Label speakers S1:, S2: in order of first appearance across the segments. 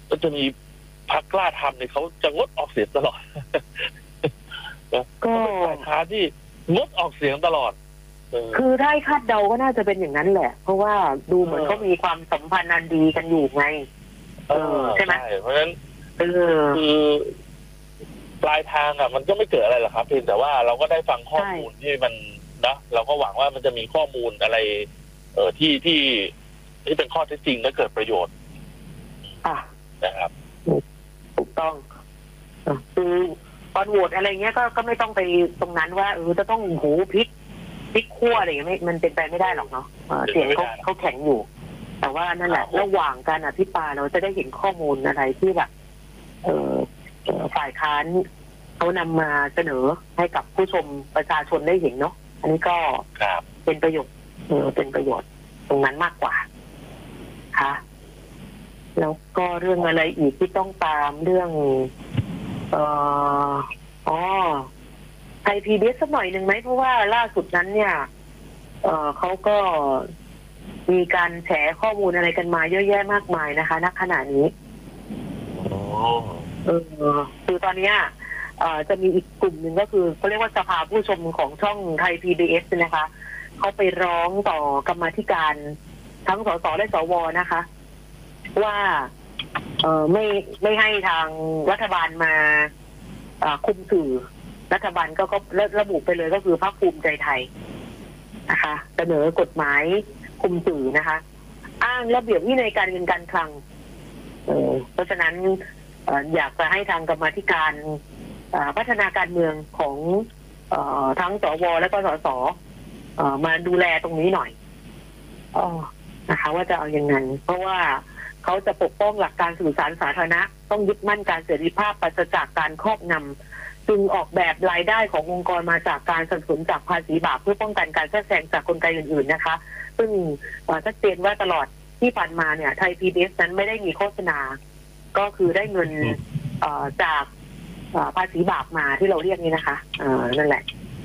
S1: ก็จะมีพรรคกล้าทำเนี่ยเขาจะงดออกเสียงตลอดก็เป็นฝ่ายค้านที่งดออกเสียงตลอด
S2: คือได้คาดเดาก็น่าจะเป็นอย่างนั้นแหละเพราะว่าดูเหมือนก็มีความสัมพันธ์อันดีกันอยู่ไงใช่ไหม
S1: เพราะฉะนั้นคือปลายทางมันก็ไม่เกิดอะไรหรอกครับเพียงแต่ว่าเราก็ได้ฟังข้อมูลที่มันนะเราก็หวังว่ามันจะมีข้อมูลอะไรที่เป็นข้อเท็จจริงและเกิดประโยชน์นะครับ
S2: ถูกต้องคือตอนโหวตอะไรเงี้ยก็ไม่ต้องไปตรงนั้นว่าจะต้องโหพลิกขั้วอะไรอย่างเงี้ยมันเป็นไปไม่ได้หรอกเนาะเสียงเขาแข็งอยู่แต่ว่านั่นแหละระหว่างการอภิปรายเราจะได้เห็นข้อมูลอะไรที่แบบฝ่ายค้านเขานำมาเสนอให้กับผู้ชมประชาชนได้เห็นเนาะอันนี้ก็เป็นประโยชน์เป็นประโยชน์ตรงนั้นมากกว่าค่ะแล้วก็เรื่องอะไรอีกที่ต้องตามเรื่องไทยพีบีเอสสักหน่อยหนึ่งไหมเพราะว่าล่าสุดนั้นเนี่ยเขาก็มีการแฉข้อมูลอะไรกันมาเยอะแยะมากมายนะคะณขณะนี้คือตอนนี้จะมีอีกกลุ่มหนึ่งก็คือเขาเรียกว่าสภาผู้ชมของช่องไทย PBS นะคะเขาไปร้องต่อกรรมาธิการทั้งสสและสวนะคะว่าไม่ให้ทางรัฐบาลมาคุมสื่อรัฐบาลก็ระบุไปเลยก็คือพรรคภูมิใจไทยนะคะเสนอกฎหมายคุมสื่อนะคะอ้างระเบียบวินัยการเงินการคลังเพราะฉะนั้นอยากจะให้ทางกรรมาธิการพัฒนาการเมืองของทั้งสวและก็สสมาดูแลตรงนี้หน่อยนะคะว่าจะเอายังไงเพราะว่าเขาจะปกป้องหลักการสื่อสารสาธารณะต้องยึดมั่นการเสรีภาพปราศจากการครอบงำจึงออกแบบรายได้ขององค์กรมาจากการสนับสนุนจากภาษีบาปเพื่อป้องกันการแทรกแซงจากกลไกอื่นๆนะคะซึ่งชัดเจนว่าตลอดที่ผ่านมาเนี่ยไทย PBS นั้นไม่ได้มีโฆษณาก็คือได้เงินจากภาษีบาปมาที่เราเรียกนี่นะคะนั่นแหละ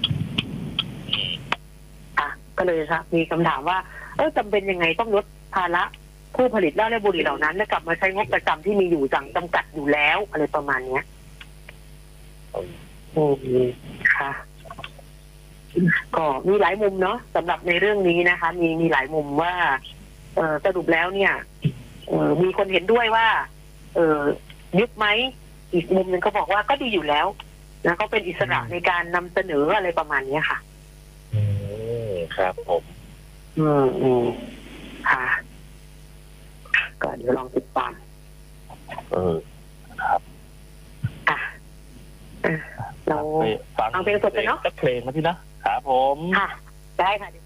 S2: ก็เลยครับมีคำถามว่าจำเป็นยังไงต้องลดภาระผู้ผลิตเหล้าและบุหรี่เหล่านั้นและกลับมาใช้งบประจำที่มีอยู่จำกัดอยู่แล้วอะไรประมาณนี้ค่ะก็มีหลายมุมเนาะสำหรับในเรื่องนี้นะคะมีหลายมุมว่าสรุปแล้วเนี่ยมีคนเห็นด้วยว่ายุบไหมอีกมุมหนึ่งก็บอกว่าก็ดีอยู่แล้วนะก็เป็นอิสระในการนำเสนออะไรประมาณนี้ค่ะ
S1: ครับผม
S2: ค่ะก็เดี๋ยวลองติดตาม
S1: ครับ
S2: เราฟังเพลงสดไปเนาะ
S1: เพลงนะพี่นะครับผม
S2: ค่ะได้ค่ะ